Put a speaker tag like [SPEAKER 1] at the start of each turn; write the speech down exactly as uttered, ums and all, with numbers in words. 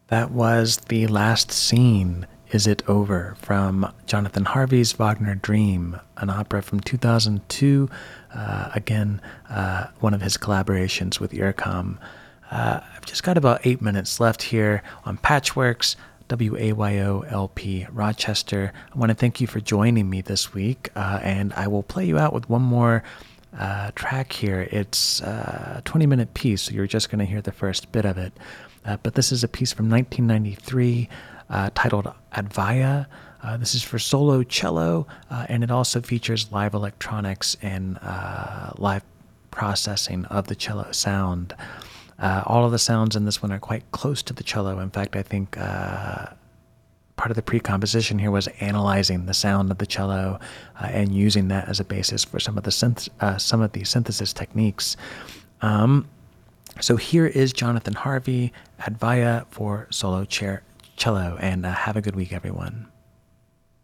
[SPEAKER 1] That was The Last Scene, Is It Over, from Jonathan Harvey's Wagner Dream, an opera from two thousand two, uh, again, uh, one of his collaborations with IRCAM. Uh, I've just got about eight minutes left here on Patchworks, W A Y O L P Rochester. I want to thank you for joining me this week, uh, and I will play you out with one more uh, track here. It's a twenty-minute piece, so you're just going to hear the first bit of it. Uh, but this is a piece from nineteen ninety-three uh, titled Advaya. Uh, this is for solo cello, uh, and it also features live electronics and uh, live processing of the cello sound. Uh, all of the sounds in this one are quite close to the cello. In fact, I think uh, part of the pre-composition here was analyzing the sound of the cello uh, and using that as a basis for some of the synth- uh, some of the synthesis techniques. Um, So here is Jonathan Harvey, Advaya for solo chair cello, and uh, have a good week, everyone.